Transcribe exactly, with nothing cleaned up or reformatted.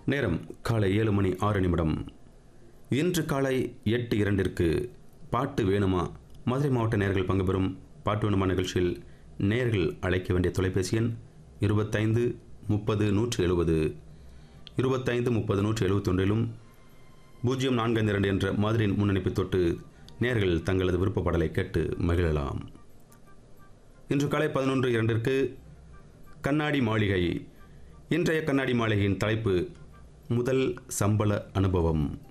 நேரம் காலை ஏழு மணி ஆறு நிமிடம். இன்று காலை எட்டு இரண்டிற்கு பாட்டு வேணுமா மதுரை மாவட்ட நேயர்கள் பங்கு பெறும் பாட்டு வேணுமா நிகழ்ச்சியில் நேயர்கள் அழைக்க வேண்டிய தொலைபேசி எண் இருபத்தைந்து முப்பது நூற்று எழுபது இருபத்தைந்து முப்பது நூற்று எழுபத்தொன்றிலும் பூஜ்ஜியம் நான்கு ஐந்து இரண்டு என்ற மாதிரியின் முன்னணிப்பு தொட்டு நேயர்கள் தங்களது விருப்பப்பாடலை கேட்டு மகிழலாம். இன்று காலை பதினொன்று இரண்டிற்கு கண்ணாடி மாளிகை. இன்றைய கண்ணாடி மாளிகையின் தலைப்பு முதல் சம்பள அனுபவம்.